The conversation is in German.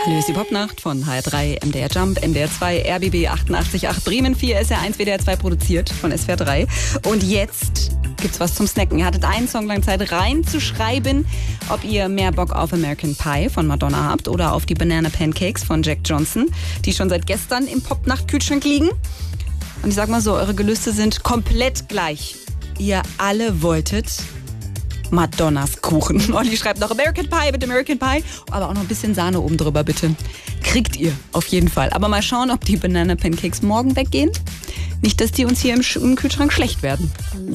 Hallo, ist die Popnacht von HR3, MDR Jump, NDR 2, RBB 88.8, Bremen 4, SR1, WDR 2 produziert von SWR 3. Und jetzt gibt's was zum Snacken. Ihr hattet einen Song lang Zeit reinzuschreiben, ob ihr mehr Bock auf American Pie von Madonna habt oder auf die Banana Pancakes von Jack Johnson, die schon seit gestern im Popnacht-Kühlschrank liegen. Und ich sag mal so, eure Gelüste sind komplett gleich. Ihr alle wolltet Madonnas Kuchen. Olli schreibt noch American Pie, bitte American Pie. Aber auch noch ein bisschen Sahne oben drüber, bitte. Kriegt ihr, auf jeden Fall. Aber mal schauen, ob die Banana Pancakes morgen weggehen. Nicht, dass die uns hier im Kühlschrank schlecht werden.